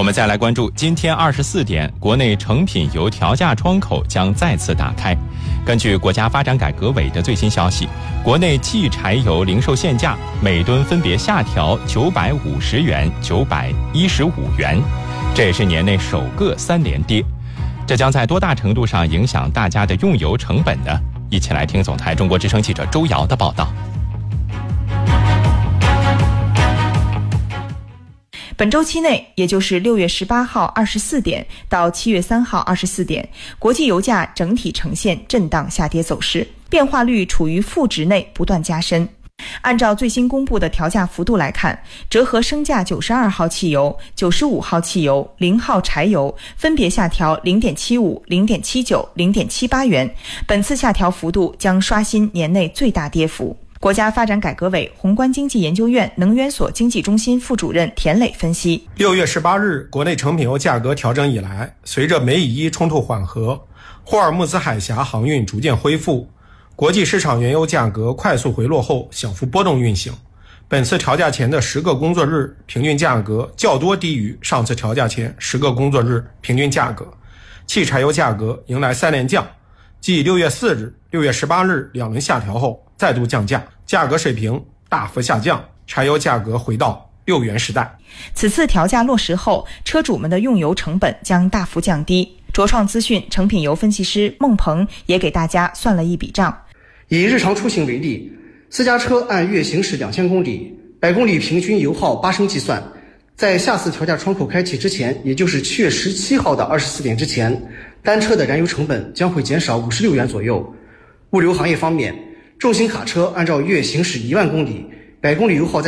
们再来关注今天24点，国内成品油调价窗口将再次打开。根据国家发展改革委的最新消息，国内汽柴油零售限价每吨分别下调950元、915元，这也是年内首个3连跌。这将在多大程度上影响大家的用油成本呢？一起来听总台中国之声记者周瑶的报道。 本周期内，也就是6月18号24点到7月3号24点，国际油价整体呈现震荡下跌走势，变化率处于负值内不断加深。按照最新公布的调价幅度来看，折合升价92号汽油、95号汽油、0号柴油分别下调 0.75、0.79、0.78元，本次下调幅度将刷新年内最大跌幅。国家发展改革委宏观经济研究院能源所经济中心副主任田磊分析 ，6月18日国内成品油价格调整以来，随着美以伊冲突缓和，霍尔木兹海峡航运逐渐恢复，国际市场原油价格快速回落后小幅波动运行。本次调价前的10个工作日平均价格较多低于上次调价前10个工作日平均价格，汽柴油价格迎来3连降，继6月4日、6月18日2轮下调后再度降价，价格水平大幅下降，柴油价格回到6元时代。 此次调价落实后，车主们的用油成本将大幅降低。卓创资讯成品油分析师孟鹏也给大家算了一笔账。 以日常出行为例，私家车按月行驶2000公里，100公里平均油耗8升计算，在下次调价窗口开启之前，也就是7月17号的24点之前，单车的燃油成本将会减少56元左右。物流行业方面，重型卡车按照月行驶1万公里，100公里油耗在